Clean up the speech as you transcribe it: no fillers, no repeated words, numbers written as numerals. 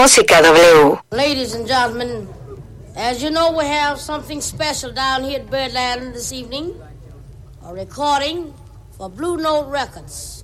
Música W. Ladies and gentlemen, as you know, we have something special down here at Birdland this evening. A recording for Blue Note Records.